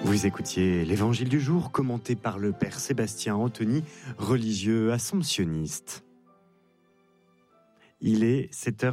Vous écoutiez l'Évangile du jour commenté par le Père Sébastien Anthony, religieux assomptionniste. Il est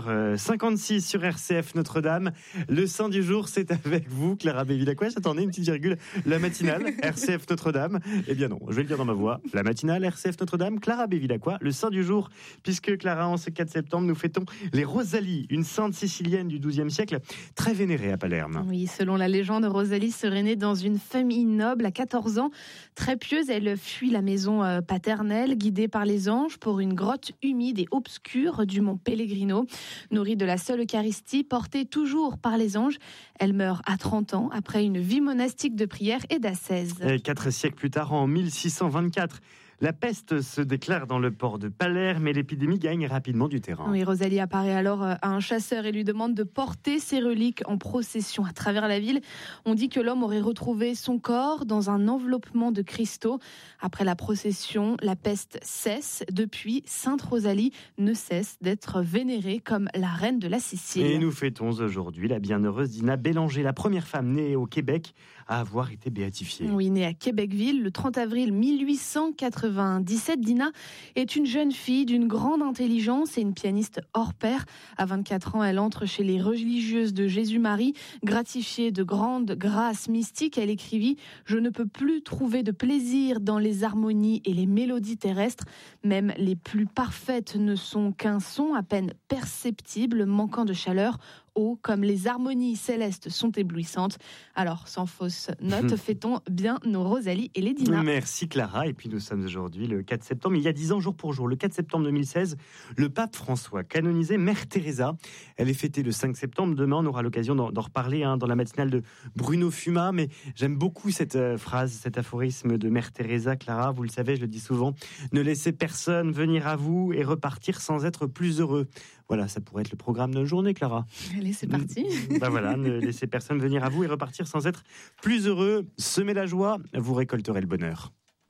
7h56 sur RCF Notre-Dame. Le Saint du jour, c'est avec vous, Clara Bévilacqua. J'attendais une petite virgule. La matinale, RCF Notre-Dame. Eh bien non, je vais le dire dans ma voix. La matinale, RCF Notre-Dame, Clara Bévilacqua. Le Saint du jour, puisque Clara, en ce 4 septembre, nous fêtons les Rosalie, une sainte sicilienne du XIIe siècle, très vénérée à Palerme. Oui, selon la légende, Rosalie serait née dans une famille noble à 14 ans. Très pieuse, elle fuit la maison paternelle, guidée par les anges, pour une grotte humide et obscure du mont Pellegrino. Nourrie de la seule Eucharistie, portée toujours par les anges, elle meurt à 30 ans après une vie monastique de prière et d'ascèse. Et 4 siècles plus tard, en 1624, la peste se déclare dans le port de Palerme et l'épidémie gagne rapidement du terrain. Oui, Rosalie apparaît alors à un chasseur et lui demande de porter ses reliques en procession à travers la ville. On dit que l'homme aurait retrouvé son corps dans un enveloppement de cristaux. Après la procession, la peste cesse. Depuis, Sainte Rosalie ne cesse d'être vénérée comme la reine de la Sicile. Et nous fêtons aujourd'hui la bienheureuse Dina Bélanger, la première femme née au Québec à avoir été béatifiée. Oui, née à Québecville le 30 avril 1897, Dina est une jeune fille d'une grande intelligence et une pianiste hors pair. À 24 ans, elle entre chez les religieuses de Jésus-Marie. Gratifiée de grandes grâces mystiques, elle écrivit « Je ne peux plus trouver de plaisir dans les harmonies et les mélodies terrestres. Même les plus parfaites ne sont qu'un son à peine perceptible, manquant de chaleur. Oh, comme les harmonies célestes sont éblouissantes. » Alors, sans fausse note, fêtons bien nos Rosalie et les Dina. Merci Clara. Et puis nous sommes aujourd'hui le 4 septembre. Il y a 10 ans, jour pour jour, le 4 septembre 2016, le pape François canonisait Mère Teresa. Elle est fêtée le 5 septembre. Demain, on aura l'occasion d'en reparler dans la matinale de Bruno Fuma. Mais j'aime beaucoup cette phrase, cet aphorisme de Mère Teresa, Clara. Vous le savez, je le dis souvent. Ne laissez personne venir à vous et repartir sans être plus heureux. Voilà, ça pourrait être le programme de la journée, Clara. Allez, c'est parti. Voilà, ne laissez personne venir à vous et repartir sans être plus heureux. Semez la joie, vous récolterez le bonheur.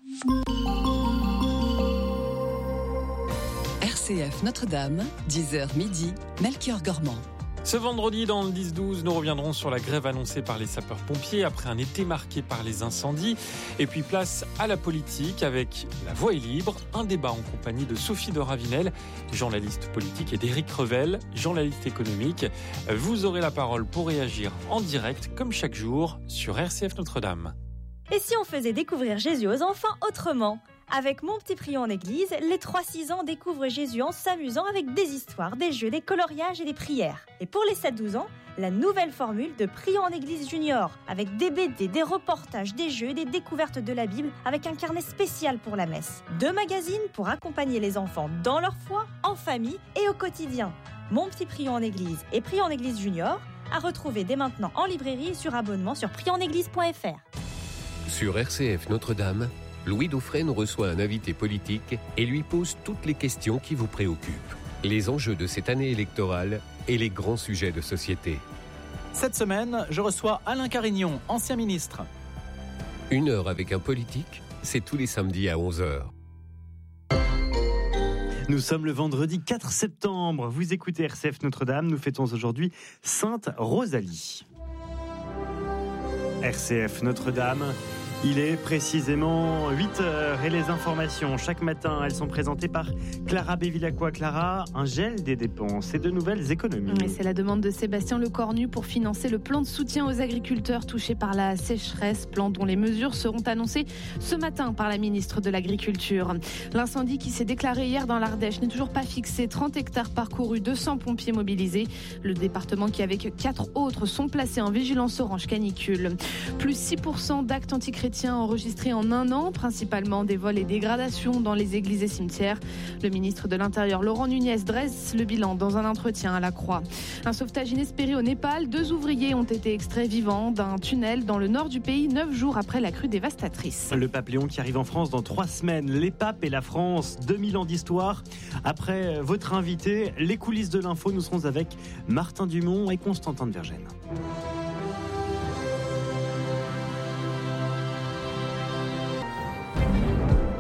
RCF Notre-Dame, 10h midi, Melchior Gormand. Ce vendredi, dans le 10-12, nous reviendrons sur la grève annoncée par les sapeurs-pompiers après un été marqué par les incendies. Et puis place à la politique avec La Voix est libre, un débat en compagnie de Sophie de Ravinel, journaliste politique, et d'Éric Revel, journaliste économique. Vous aurez la parole pour réagir en direct, comme chaque jour, sur RCF Notre-Dame. Et si on faisait découvrir Jésus aux enfants autrement ? Avec Mon Petit Prion en Église, les 3-6 ans découvrent Jésus en s'amusant avec des histoires, des jeux, des coloriages et des prières. Et pour les 7-12 ans, la nouvelle formule de Prion en Église Junior, avec des BD, des reportages, des jeux et des découvertes de la Bible, avec un carnet spécial pour la messe. 2 magazines pour accompagner les enfants dans leur foi, en famille et au quotidien. Mon Petit Prion en Église et Prion en Église Junior, à retrouver dès maintenant en librairie et sur abonnement sur prionenéglise.fr. Sur RCF Notre-Dame, Louis Dauphren reçoit un invité politique et lui pose toutes les questions qui vous préoccupent. Les enjeux de cette année électorale et les grands sujets de société. Cette semaine, je reçois Alain Carignon, ancien ministre. 1 heure avec un politique, c'est tous les samedis à 11h. Nous sommes le vendredi 4 septembre. Vous écoutez RCF Notre-Dame. Nous fêtons aujourd'hui Sainte Rosalie. RCF Notre-Dame. Il est précisément 8h et les informations, chaque matin, elles sont présentées par Clara Bévilacqua. Clara, un gel des dépenses et de nouvelles économies. Et c'est la demande de Sébastien Lecornu pour financer le plan de soutien aux agriculteurs touchés par la sécheresse, plan dont les mesures seront annoncées ce matin par la ministre de l'Agriculture. L'incendie qui s'est déclaré hier dans l'Ardèche n'est toujours pas fixé. 30 hectares parcourus, 200 pompiers mobilisés. Le département qui, avec 4 autres, sont placés en vigilance orange canicule. Plus 6% d'actes antichrétiens enregistrés en un an, principalement des vols et dégradations dans les églises et cimetières. Le ministre de l'Intérieur, Laurent Nunez, dresse le bilan dans un entretien à la Croix. Un sauvetage inespéré au Népal. 2 ouvriers ont été extraits vivants d'un tunnel dans le nord du pays, 9 jours après la crue dévastatrice. Le pape Léon qui arrive en France dans 3 semaines. Les papes et la France, 2000 ans d'histoire. Après votre invité, les coulisses de l'info, nous serons avec Martin Dumont et Constantin de Vergennes.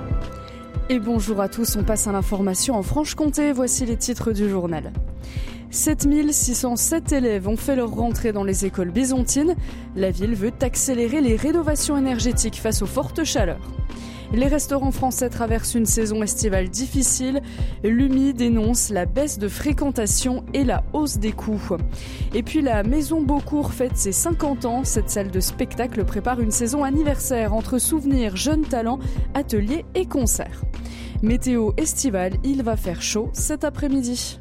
Et bonjour à tous, on passe à l'information en Franche-Comté, voici les titres du journal. 7607 élèves ont fait leur rentrée dans les écoles byzantines. La ville veut accélérer les rénovations énergétiques face aux fortes chaleurs. Les restaurants français traversent une saison estivale difficile. L'UMI dénonce la baisse de fréquentation et la hausse des coûts. Et puis la Maison Beaucourt fête ses 50 ans. Cette salle de spectacle prépare une saison anniversaire entre souvenirs, jeunes talents, ateliers et concerts. Météo estivale, il va faire chaud cet après-midi.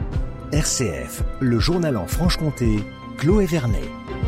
RCF, le journal en Franche-Comté, Chloé Vernet.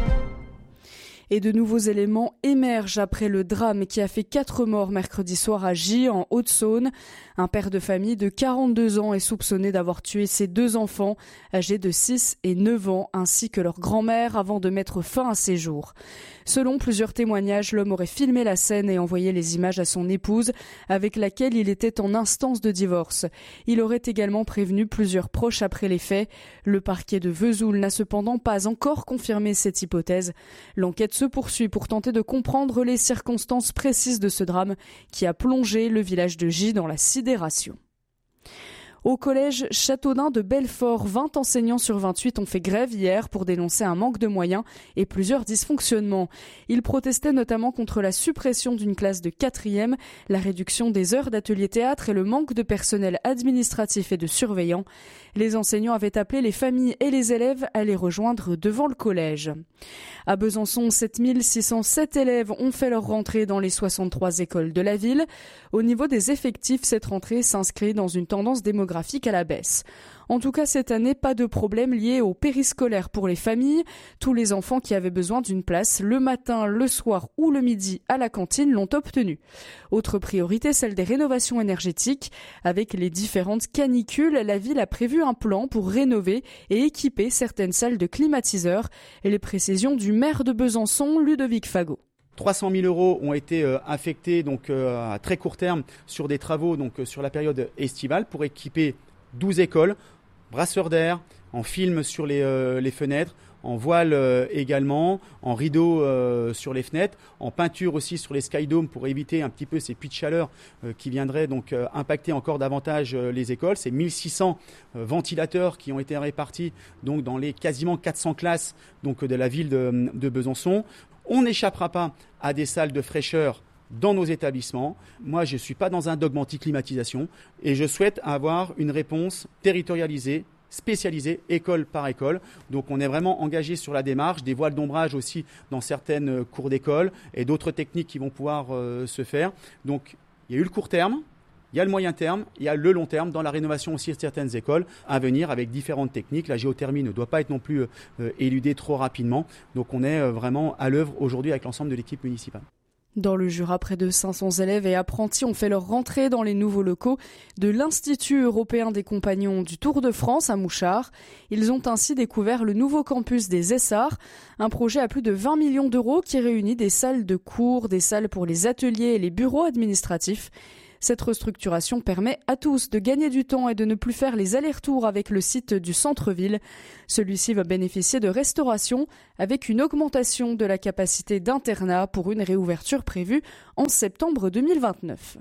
Et de nouveaux éléments émergent après le drame qui a fait 4 morts mercredi soir à Gy, en Haute-Saône. Un père de famille de 42 ans est soupçonné d'avoir tué ses 2 enfants, âgés de 6 et 9 ans, ainsi que leur grand-mère, avant de mettre fin à ses jours. Selon plusieurs témoignages, l'homme aurait filmé la scène et envoyé les images à son épouse, avec laquelle il était en instance de divorce. Il aurait également prévenu plusieurs proches après les faits. Le parquet de Vesoul n'a cependant pas encore confirmé cette hypothèse. L'enquête se poursuit pour tenter de comprendre les circonstances précises de ce drame qui a plongé le village de Gy dans la sidération. Au collège Châteaudun de Belfort, 20 enseignants sur 28 ont fait grève hier pour dénoncer un manque de moyens et plusieurs dysfonctionnements. Ils protestaient notamment contre la suppression d'une classe de 4e, la réduction des heures d'atelier théâtre et le manque de personnel administratif et de surveillants. Les enseignants avaient appelé les familles et les élèves à les rejoindre devant le collège. À Besançon, 7607 élèves ont fait leur rentrée dans les 63 écoles de la ville. Au niveau des effectifs, cette rentrée s'inscrit dans une tendance démographique à la baisse. En tout cas, cette année, pas de problème lié au périscolaire pour les familles. Tous les enfants qui avaient besoin d'une place le matin, le soir ou le midi à la cantine l'ont obtenue. Autre priorité, celle des rénovations énergétiques. Avec les différentes canicules, la ville a prévu un plan pour rénover et équiper certaines salles de climatiseurs. Et les précisions du maire de Besançon, Ludovic Fagot. 300 000 € ont été affectés à très court terme sur des travaux sur la période estivale pour équiper 12 écoles, brasseurs d'air, en film sur les fenêtres, en voile également, en rideau sur les fenêtres, en peinture aussi sur les skydomes pour éviter un petit peu ces puits de chaleur qui viendraient impacter encore davantage les écoles. C'est 1600 ventilateurs qui ont été répartis dans les quasiment 400 classes de la ville de Besançon. On n'échappera pas à des salles de fraîcheur dans nos établissements. Moi, je ne suis pas dans un dogme anti-climatisation et je souhaite avoir une réponse territorialisée, spécialisée, école par école. Donc on est vraiment engagé sur la démarche, des voiles d'ombrage aussi dans certaines cours d'école et d'autres techniques qui vont pouvoir se faire. Donc il y a eu le court terme, il y a le moyen terme, il y a le long terme dans la rénovation aussi de certaines écoles à venir avec différentes techniques. La géothermie ne doit pas être non plus éludée trop rapidement. Donc on est vraiment à l'œuvre aujourd'hui avec l'ensemble de l'équipe municipale. Dans le Jura, près de 500 élèves et apprentis ont fait leur rentrée dans les nouveaux locaux de l'Institut européen des compagnons du Tour de France à Mouchard. Ils ont ainsi découvert le nouveau campus des Essarts, un projet à plus de 20 millions d'euros qui réunit des salles de cours, des salles pour les ateliers et les bureaux administratifs. Cette restructuration permet à tous de gagner du temps et de ne plus faire les allers-retours avec le site du centre-ville. Celui-ci va bénéficier de restauration avec une augmentation de la capacité d'internat pour une réouverture prévue en septembre 2029.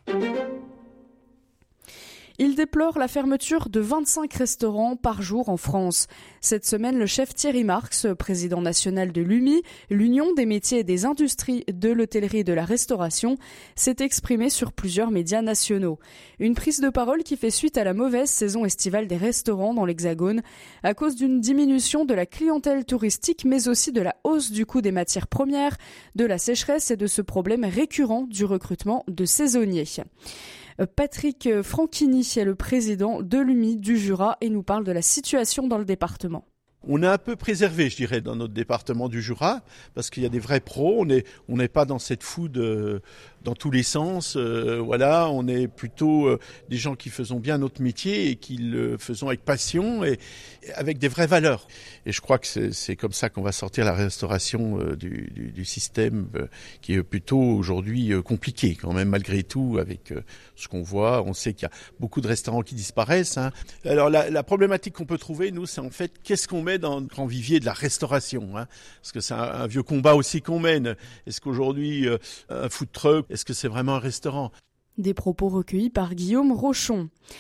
Il déplore la fermeture de 25 restaurants par jour en France. Cette semaine, le chef Thierry Marx, président national de l'UMI, l'Union des métiers et des industries de l'hôtellerie et de la restauration, s'est exprimé sur plusieurs médias nationaux. Une prise de parole qui fait suite à la mauvaise saison estivale des restaurants dans l'Hexagone, à cause d'une diminution de la clientèle touristique, mais aussi de la hausse du coût des matières premières, de la sécheresse et de ce problème récurrent du recrutement de saisonniers. Patrick Franchini est le président de l'UMI du Jura et nous parle de la situation dans le département. On est un peu préservé, je dirais, dans notre département du Jura, parce qu'il y a des vrais pros. On n'est pas dans cette food dans tous les sens. On est plutôt des gens qui faisons bien notre métier et qui le faisons avec passion et avec des vraies valeurs. Et je crois que c'est comme ça qu'on va sortir la restauration du système qui est plutôt aujourd'hui compliqué quand même malgré tout avec ce qu'on voit. On sait qu'il y a beaucoup de restaurants qui disparaissent. Alors la problématique qu'on peut trouver, nous, c'est en fait qu'est-ce qu'on met dans le grand vivier de la restauration, parce que c'est un vieux combat aussi qu'on mène. Est-ce qu'aujourd'hui un food truck, est-ce que c'est vraiment un restaurant ? Des propos recueillis par Guillaume Rochon.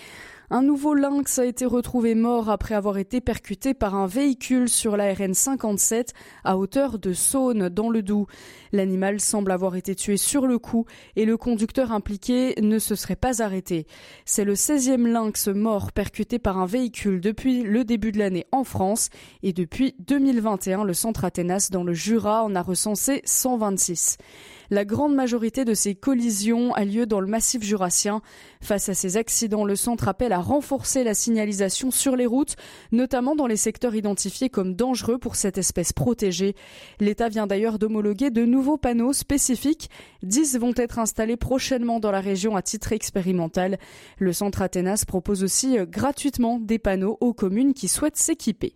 Un nouveau lynx a été retrouvé mort après avoir été percuté par un véhicule sur la RN 57 à hauteur de Saône dans le Doubs. L'animal semble avoir été tué sur le coup et le conducteur impliqué ne se serait pas arrêté. C'est le 16e lynx mort percuté par un véhicule depuis le début de l'année en France et depuis 2021, le centre Athénas dans le Jura en a recensé 126. La grande majorité de ces collisions a lieu dans le massif jurassien. Face à ces accidents, le centre appelle à renforcer la signalisation sur les routes, notamment dans les secteurs identifiés comme dangereux pour cette espèce protégée. L'État vient d'ailleurs d'homologuer de nouveaux panneaux spécifiques. 10 vont être installés prochainement dans la région à titre expérimental. Le centre Athénas propose aussi gratuitement des panneaux aux communes qui souhaitent s'équiper.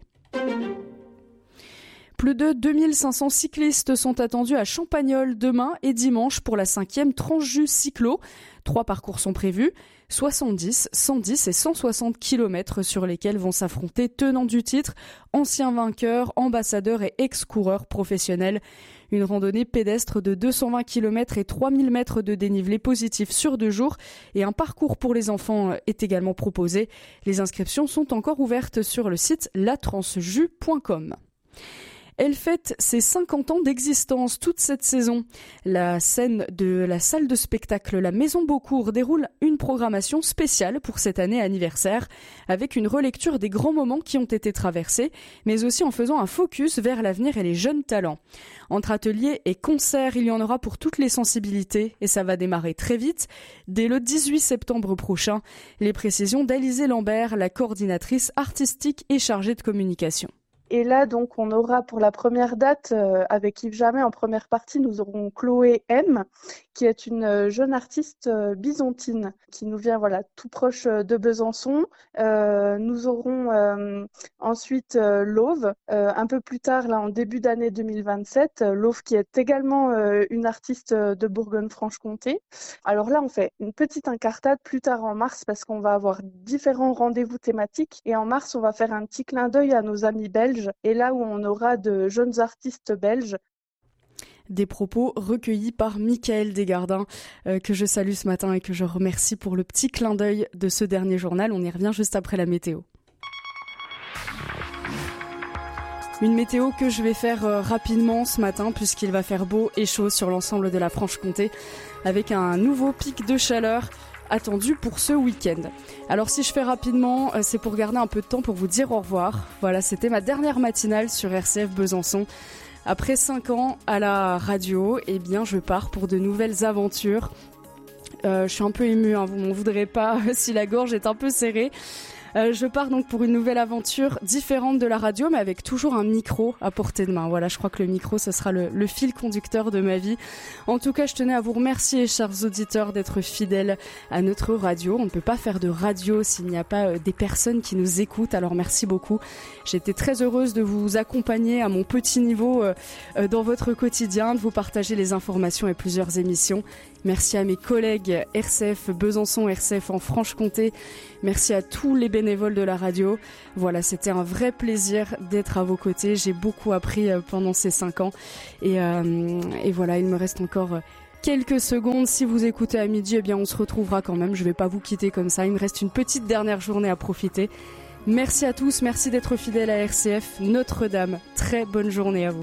Plus de 2500 cyclistes sont attendus à Champagnole demain et dimanche pour la 5e Transjus Cyclo. 3 parcours sont prévus, 70, 110 et 160 km sur lesquels vont s'affronter tenants du titre, anciens vainqueurs, ambassadeurs et ex-coureurs professionnels. Une randonnée pédestre de 220 km et 3000 mètres de dénivelé positif sur 2 jours et un parcours pour les enfants est également proposé. Les inscriptions sont encore ouvertes sur le site latransjus.com. Elle fête ses 50 ans d'existence toute cette saison. La scène de la salle de spectacle La Maison Beaucourt déroule une programmation spéciale pour cette année anniversaire, avec une relecture des grands moments qui ont été traversés, mais aussi en faisant un focus vers l'avenir et les jeunes talents. Entre ateliers et concerts, il y en aura pour toutes les sensibilités et ça va démarrer très vite, dès le 18 septembre prochain. Les précisions d'Alizée Lambert, la coordinatrice artistique et chargée de communication. Et là, donc, on aura pour la première date, avec Yves Jamais en première partie, nous aurons Chloé M, qui est une jeune artiste byzantine, qui nous vient tout proche de Besançon. Nous aurons ensuite Lauve, un peu plus tard, là, en début d'année 2027. Lauve qui est également une artiste de Bourgogne-Franche-Comté. Alors là, on fait une petite incartade plus tard en mars, parce qu'on va avoir différents rendez-vous thématiques. Et en mars, on va faire un petit clin d'œil à nos amis belges. Et là où on aura de jeunes artistes belges. Des propos recueillis par Michael Desgardins, que je salue ce matin et que je remercie pour le petit clin d'œil de ce dernier journal. On y revient juste après la météo. Une météo que je vais faire rapidement ce matin puisqu'il va faire beau et chaud sur l'ensemble de la Franche-Comté avec un nouveau pic de chaleur attendu pour ce week-end. Alors si je fais rapidement, c'est pour garder un peu de temps pour vous dire au revoir. Voilà, c'était ma dernière matinale sur RCF Besançon. Après 5 ans à la radio, je pars pour de nouvelles aventures. Je suis un peu émue, vous m'en voudrez pas si la gorge est un peu serrée. Je pars donc pour une nouvelle aventure différente de la radio, mais avec toujours un micro à portée de main. Voilà, je crois que le micro, ce sera le fil conducteur de ma vie. En tout cas, je tenais à vous remercier, chers auditeurs, d'être fidèles à notre radio. On ne peut pas faire de radio s'il n'y a pas des personnes qui nous écoutent, alors merci beaucoup. J'étais très heureuse de vous accompagner à mon petit niveau dans votre quotidien, de vous partager les informations et plusieurs émissions. Merci à mes collègues RCF Besançon, RCF en Franche-Comté. Merci à tous les bénévoles de la radio. Voilà, c'était un vrai plaisir d'être à vos côtés. J'ai beaucoup appris pendant ces 5 ans. Et voilà, il me reste encore quelques secondes. Si vous écoutez à midi, on se retrouvera quand même. Je ne vais pas vous quitter comme ça. Il me reste une petite dernière journée à profiter. Merci à tous. Merci d'être fidèles à RCF Notre-Dame. Très bonne journée à vous.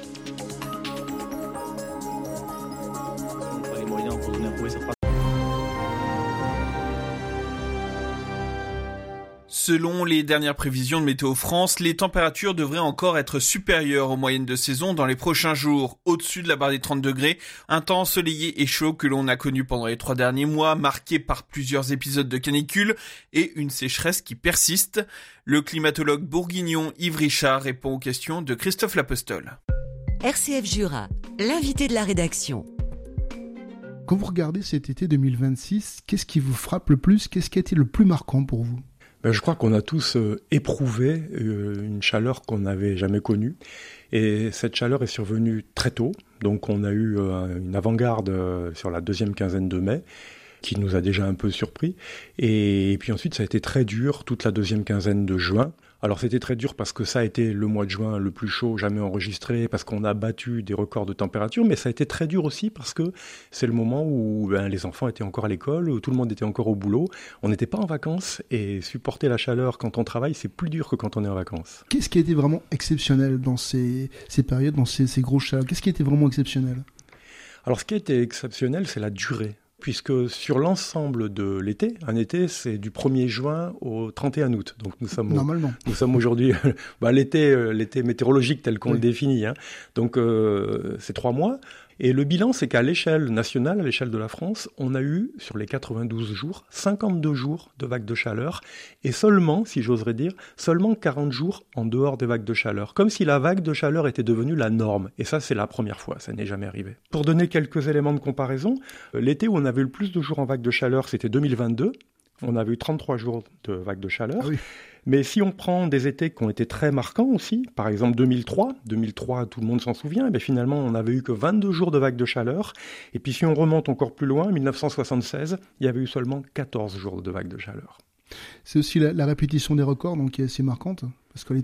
Selon les dernières prévisions de Météo France, les températures devraient encore être supérieures aux moyennes de saison dans les prochains jours, au-dessus de la barre des 30 degrés. Un temps ensoleillé et chaud que l'on a connu pendant les 3 derniers mois, marqué par plusieurs épisodes de canicule et une sécheresse qui persiste. Le climatologue bourguignon Yves Richard répond aux questions de Christophe Lapostole. RCF Jura, l'invité de la rédaction. Quand vous regardez cet été 2026, qu'est-ce qui vous frappe le plus ? Qu'est-ce qui a été le plus marquant pour vous ? Je crois qu'on a tous éprouvé une chaleur qu'on n'avait jamais connue. Et cette chaleur est survenue très tôt. Donc on a eu une avant-garde sur la 2e quinzaine de mai qui nous a déjà un peu surpris. Et puis ensuite ça a été très dur toute la 2e quinzaine de juin. Alors c'était très dur parce que ça a été le mois de juin le plus chaud jamais enregistré, parce qu'on a battu des records de température, mais ça a été très dur aussi parce que c'est le moment où les enfants étaient encore à l'école, où tout le monde était encore au boulot, on n'était pas en vacances, et supporter la chaleur quand on travaille, c'est plus dur que quand on est en vacances. Qu'est-ce qui a été vraiment exceptionnel dans ces périodes, dans ces grosses chaleurs? Qu'est-ce qui a été vraiment exceptionnel? Alors ce qui a été exceptionnel, c'est la durée. Puisque sur l'ensemble de l'été, un été, c'est du 1er juin au 31 août. Donc nous sommes aujourd'hui l'été météorologique tel qu'on le définit. Hein. Donc c'est 3 mois. Et le bilan, c'est qu'à l'échelle nationale, à l'échelle de la France, on a eu, sur les 92 jours, 52 jours de vagues de chaleur, et seulement 40 jours en dehors des vagues de chaleur. Comme si la vague de chaleur était devenue la norme. Et ça, c'est la première fois, ça n'est jamais arrivé. Pour donner quelques éléments de comparaison, l'été où on avait eu le plus de jours en vague de chaleur, c'était 2022. On avait eu 33 jours de vagues de chaleur. Ah oui. Mais si on prend des étés qui ont été très marquants aussi, par exemple 2003, tout le monde s'en souvient, mais finalement on n'avait eu que 22 jours de vagues de chaleur. Et puis si on remonte encore plus loin, 1976, il y avait eu seulement 14 jours de vagues de chaleur. C'est aussi la répétition des records donc, qui est assez marquante, parce que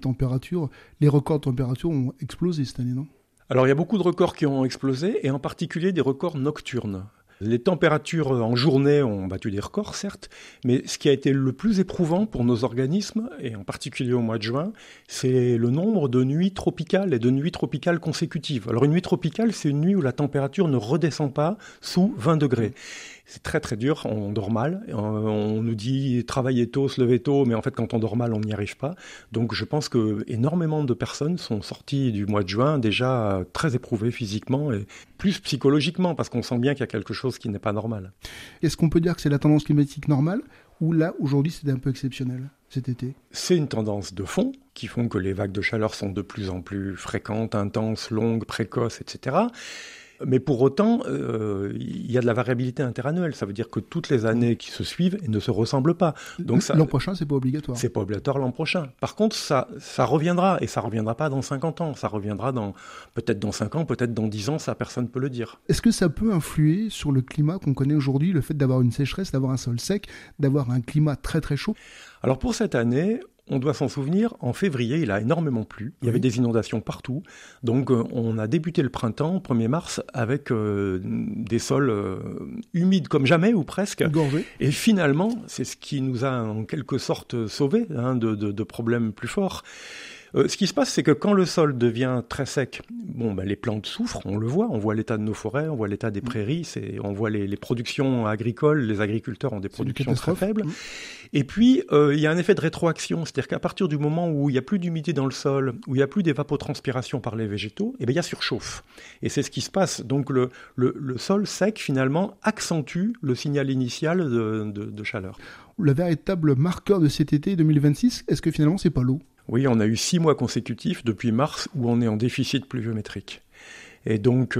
les records de température ont explosé cette année, non? Alors il y a beaucoup de records qui ont explosé, et en particulier des records nocturnes. Les températures en journée ont battu des records, certes, mais ce qui a été le plus éprouvant pour nos organismes, et en particulier au mois de juin, c'est le nombre de nuits tropicales et de nuits tropicales consécutives. Alors une nuit tropicale, c'est une nuit où la température ne redescend pas sous 20 degrés. C'est très très dur, on dort mal, on nous dit travailler tôt, se lever tôt, mais en fait quand on dort mal on n'y arrive pas. Donc je pense que énormément de personnes sont sorties du mois de juin déjà très éprouvées physiquement et plus psychologiquement, parce qu'on sent bien qu'il y a quelque chose qui n'est pas normal. Est-ce qu'on peut dire que c'est la tendance climatique normale, ou là aujourd'hui c'était un peu exceptionnel cet été? C'est une tendance de fond qui font que les vagues de chaleur sont de plus en plus fréquentes, intenses, longues, précoces, etc. Mais pour autant, il y a de la variabilité interannuelle. Ça veut dire que toutes les années qui se suivent ne se ressemblent pas. Donc l'an prochain, c'est pas obligatoire. C'est pas obligatoire l'an prochain. Par contre, ça reviendra. Et ça reviendra pas dans 50 ans. Ça reviendra peut-être dans 5 ans, peut-être dans 10 ans. Ça, personne ne peut le dire. Est-ce que ça peut influer sur le climat qu'on connaît aujourd'hui, le fait d'avoir une sécheresse, d'avoir un sol sec, d'avoir un climat très très chaud? Alors pour cette année, on doit s'en souvenir, en février, il a énormément plu. Il y avait des inondations partout. Donc, on a débuté le printemps, 1er mars, avec des sols humides comme jamais, ou presque. Gorgés. Et finalement, c'est ce qui nous a en quelque sorte sauvés de problèmes plus forts. Ce qui se passe, c'est que quand le sol devient très sec, les plantes souffrent, on le voit, on voit l'état de nos forêts, on voit l'état des prairies, on voit les productions agricoles, les agriculteurs ont des productions très faibles. Et puis, il y a un effet de rétroaction, c'est-à-dire qu'à partir du moment où il n'y a plus d'humidité dans le sol, où il n'y a plus d'évapotranspiration par les végétaux, il y a surchauffe. Et c'est ce qui se passe. Donc le sol sec, finalement, accentue le signal initial de chaleur. Le véritable marqueur de cet été 2026, est-ce que finalement, c'est pas l'eau ? Oui, on a eu 6 mois consécutifs depuis mars où on est en déficit pluviométrique. Et donc,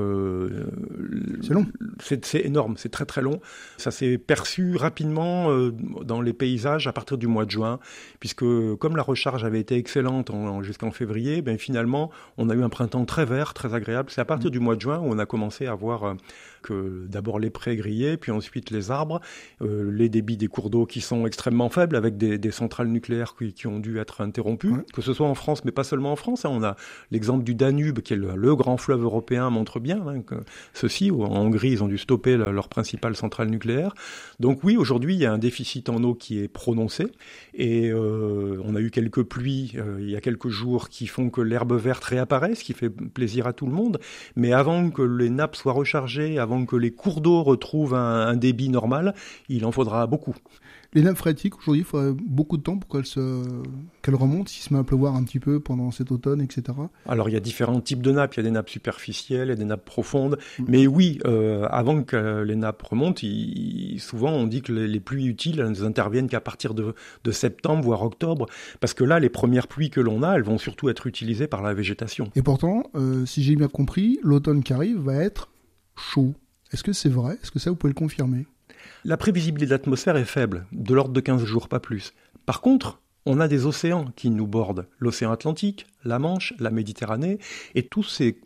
c'est long. C'est énorme, c'est très très long. Ça s'est perçu rapidement dans les paysages à partir du mois de juin, puisque comme la recharge avait été excellente jusqu'en février, finalement, on a eu un printemps très vert, très agréable. C'est à partir du mois de juin où on a commencé à voir que d'abord les prés grillaient, puis ensuite les arbres, les débits des cours d'eau qui sont extrêmement faibles, avec des centrales nucléaires qui ont dû être interrompues, que ce soit en France, mais pas seulement en France. On a l'exemple du Danube, qui est le grand fleuve européen, montre bien que ceci, en Hongrie, ils ont dû stopper leur principale centrale nucléaire. Donc oui, aujourd'hui, il y a un déficit en eau qui est prononcé, et on a eu quelques pluies il y a quelques jours qui font que l'herbe verte réapparaît, ce qui fait plaisir à tout le monde, mais avant que les nappes soient rechargées, avant que les cours d'eau retrouvent un débit normal, il en faudra beaucoup. Les nappes phréatiques, aujourd'hui, il faudrait beaucoup de temps pour qu'elles remontent, s'il se met à pleuvoir un petit peu pendant cet automne, etc. Alors, il y a différents types de nappes. Il y a des nappes superficielles, il y a des nappes profondes. Mais oui, avant que les nappes remontent, souvent, on dit que les pluies utiles elles interviennent qu'à partir de septembre, voire octobre. Parce que là, les premières pluies que l'on a, elles vont surtout être utilisées par la végétation. Et pourtant, si j'ai bien compris, l'automne qui arrive va être chaud. Est-ce que c'est vrai ? Est-ce que ça, vous pouvez le confirmer ? La prévisibilité de l'atmosphère est faible, de l'ordre de 15 jours, pas plus. Par contre, On a des océans qui nous bordent, l'océan Atlantique, la Manche, la Méditerranée, et toutes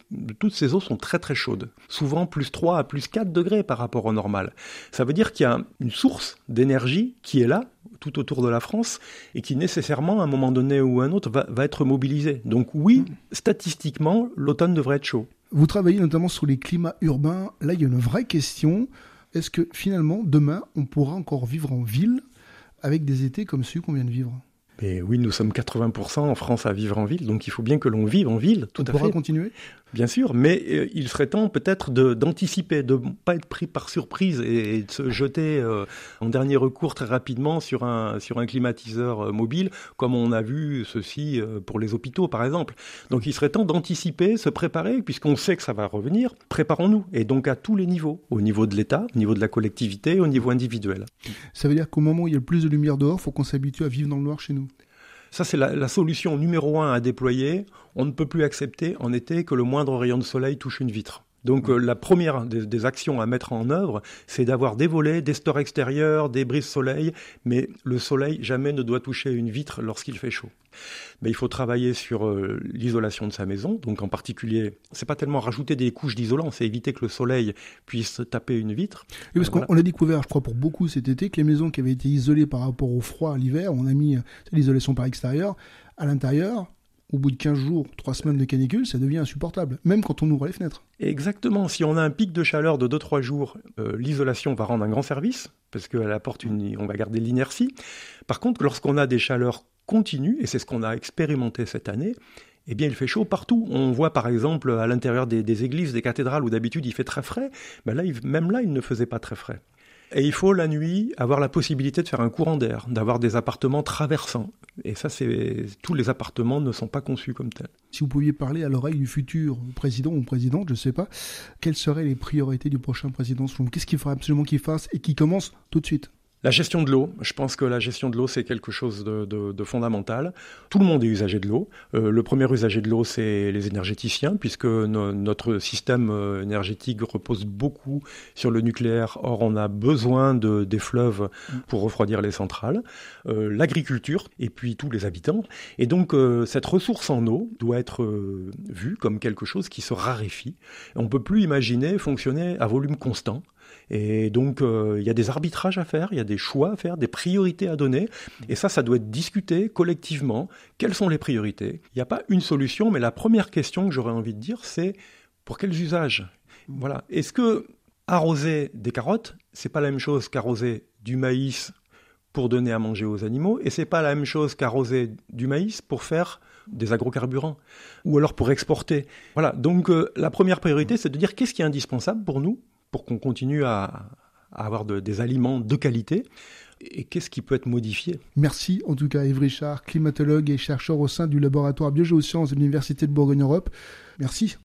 ces eaux sont très très chaudes, souvent plus 3 à plus 4 degrés par rapport au normal. Ça veut dire qu'il y a une source d'énergie qui est là, tout autour de la France, et qui nécessairement, à un moment donné ou à un autre, va être mobilisée. Donc oui, statistiquement, l'automne devrait être chaud. Vous travaillez notamment sur les climats urbains. Là, il y a une vraie question. Est-ce que finalement, demain, on pourra encore vivre en ville avec des étés comme ceux qu'on vient de vivre ? Mais oui, nous sommes 80% en France à vivre en ville, donc il faut bien que l'on vive en ville, tout à fait. On pourra continuer ? Bien sûr, mais il serait temps peut-être d'anticiper, de ne pas être pris par surprise et de se jeter en dernier recours très rapidement sur un climatiseur mobile, comme on a vu ceci pour les hôpitaux par exemple. Donc il serait temps d'anticiper, se préparer, puisqu'on sait que ça va revenir, préparons-nous, et donc à tous les niveaux, au niveau de l'État, au niveau de la collectivité, au niveau individuel. Ça veut dire qu'au moment où il y a le plus de lumière dehors, il faut qu'on s'habitue à vivre dans le noir chez nous ? Ça, c'est la solution numéro 1 à déployer. On ne peut plus accepter en été que le moindre rayon de soleil touche une vitre. Donc la première des actions à mettre en œuvre, c'est d'avoir des volets, des stores extérieurs, des brise-soleil, mais le soleil jamais ne doit toucher une vitre lorsqu'il fait chaud. Mais il faut travailler sur l'isolation de sa maison, donc en particulier, c'est pas tellement rajouter des couches d'isolant, c'est éviter que le soleil puisse taper une vitre. Oui, parce qu'on a découvert, je crois pour beaucoup cet été, que les maisons qui avaient été isolées par rapport au froid à l'hiver, on a mis l'isolation par extérieur, à l'intérieur, au bout de 15 jours, 3 semaines de canicule, ça devient insupportable, même quand on ouvre les fenêtres. Exactement. Si on a un pic de chaleur de 2-3 jours, l'isolation va rendre un grand service, parce qu'elle apporte on va garder l'inertie. Par contre, lorsqu'on a des chaleurs continues, et c'est ce qu'on a expérimenté cette année, eh bien, il fait chaud partout. On voit par exemple à l'intérieur des églises, des cathédrales, où d'habitude il fait très frais, ben là, même là, il ne faisait pas très frais. Et il faut, la nuit, avoir la possibilité de faire un courant d'air, d'avoir des appartements traversants. Et ça, tous les appartements ne sont pas conçus comme tels. Si vous pouviez parler à l'oreille du futur président ou présidente, je ne sais pas, quelles seraient les priorités du prochain président ? Qu'est-ce qu'il faudrait absolument qu'il fasse et qu'il commence tout de suite ? La gestion de l'eau, je pense que la gestion de l'eau, c'est quelque chose de fondamental. Tout le monde est usager de l'eau. Le premier usager de l'eau, c'est les énergéticiens, puisque notre système énergétique repose beaucoup sur le nucléaire. Or, on a besoin des fleuves pour refroidir les centrales. L'agriculture, et puis tous les habitants. Et donc, cette ressource en eau doit être vue comme quelque chose qui se raréfie. On ne peut plus imaginer fonctionner à volume constant. Et donc, il y a des arbitrages à faire, il y a des choix à faire, des priorités à donner. Et ça doit être discuté collectivement. Quelles sont les priorités ? Il n'y a pas une solution, mais la première question que j'aurais envie de dire, c'est pour quels usages ? Voilà. Est-ce que arroser des carottes, c'est pas la même chose qu'arroser du maïs pour donner à manger aux animaux, et c'est pas la même chose qu'arroser du maïs pour faire des agrocarburants, ou alors pour exporter. Voilà. Donc, la première priorité, c'est de dire qu'est-ce qui est indispensable pour nous, pour qu'on continue à avoir des aliments de qualité, et qu'est-ce qui peut être modifié. Merci en tout cas Yves Richard, climatologue et chercheur au sein du laboratoire Biogéosciences de l'Université de Bourgogne-Europe. Merci.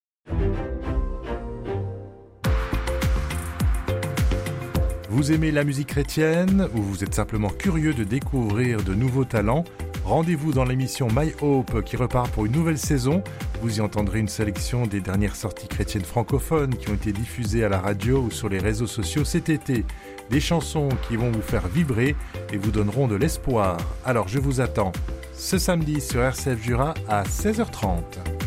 Vous aimez la musique chrétienne ou vous êtes simplement curieux de découvrir de nouveaux talents ? Rendez-vous dans l'émission My Hope qui repart pour une nouvelle saison. Vous y entendrez une sélection des dernières sorties chrétiennes francophones qui ont été diffusées à la radio ou sur les réseaux sociaux cet été. Des chansons qui vont vous faire vibrer et vous donneront de l'espoir. Alors je vous attends ce samedi sur RCF Jura à 16h30.